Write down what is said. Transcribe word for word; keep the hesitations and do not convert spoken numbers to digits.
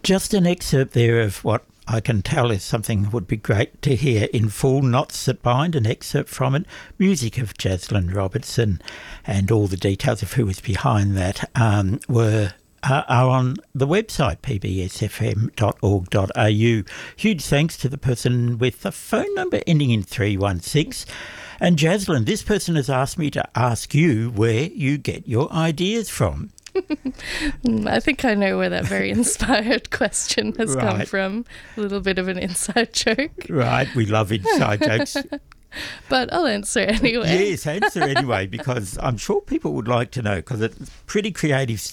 Just an excerpt there of what I can tell is something that would be great to hear in full. Knots That Bind, an excerpt from it, music of Jaslyn Robertson, and all the details of who was behind that um, were uh, are on the website p b s f m dot org dot a u. Huge thanks to the person with the phone number ending in three one six. And Jaslyn, this person has asked me to ask you where you get your ideas from. I think I know where that very inspired question has Right. come from. A little bit of an inside joke. Right, we love inside jokes. But I'll answer anyway. Yes, answer anyway, because I'm sure people would like to know, because it's pretty creative stuff.